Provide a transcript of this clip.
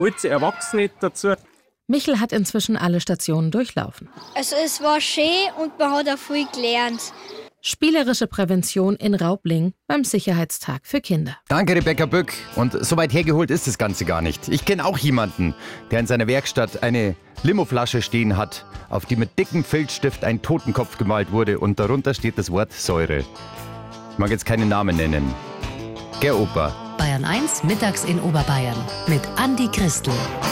Alte Erwachsene dazu. Michel hat inzwischen alle Stationen durchlaufen. Also es war schön und man hat auch viel gelernt. Spielerische Prävention in Raubling beim Sicherheitstag für Kinder. Danke, Rebecca Bück. Und so weit hergeholt ist das Ganze gar nicht. Ich kenne auch jemanden, der in seiner Werkstatt eine Limoflasche stehen hat, auf die mit dickem Filzstift ein Totenkopf gemalt wurde und darunter steht das Wort Säure. Ich mag jetzt keinen Namen nennen. Gell, Opa? Bayern 1 mittags in Oberbayern mit Andi Christel.